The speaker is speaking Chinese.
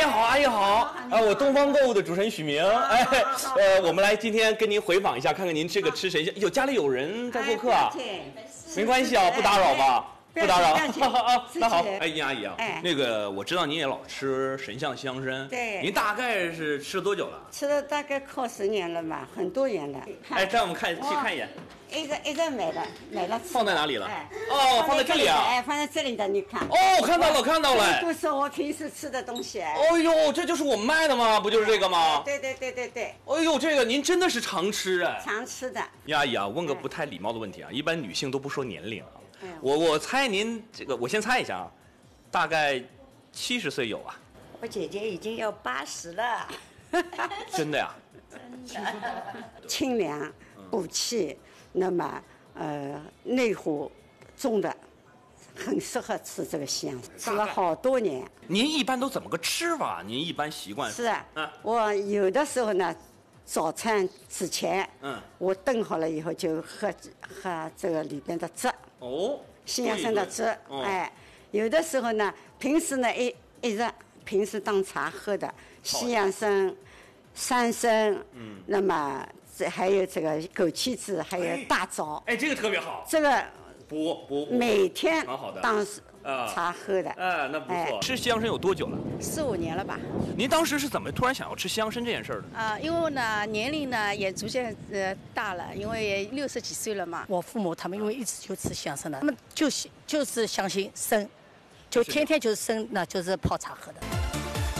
好，阿姨好，我东方购物的主持人许明，我们来今天跟您回访一下，看看您这个吃神仙，家里有人在做客啊？没关系啊，不打扰吧？不打扰啊，那好，殷阿姨啊，那个我知道您也老吃神象香参， 对， 您大概是吃了多久了？ 吃了大概靠10年了吧，很多年了。 让我们去看一眼。 一个买了， 放在哪里了？放在这里啊。 放在这里的，你看。 看到了。 都是我平时吃的东西。 这就是我们卖的吗？不就是这个吗？ 对。 这个您真的是常吃啊？ 常吃的。 阿姨啊，问个不太礼貌的问题啊，一般女性都不说年龄啊。我猜您这个，我先猜一下啊，大概70岁有啊。 我姐姐已经要80了。 真的呀？ 清凉补气，那么内火重的，很适合吃这个西洋参，吃了好多年。 您一般都怎么个吃法？您一般习惯？ 是啊，我有的时候呢，早餐之前，我炖好了以后就喝这个里边的汁。西洋参的汁，有的时候呢，平时呢一日平时当茶喝的西洋参、山参，那么还有这个枸杞子，还有大枣， 这个特别好， 这个补每天当茶喝的， 那不错。吃西洋参有多久了 ？4、5年了吧。 您当时是怎么突然想要吃西洋参这件事儿的？ 因为呢年龄呢也逐渐大了，因为也60几岁了嘛。我父母他们因为一直就吃西洋参的，他们就是相信参，就天天就是参，那就是泡茶喝的。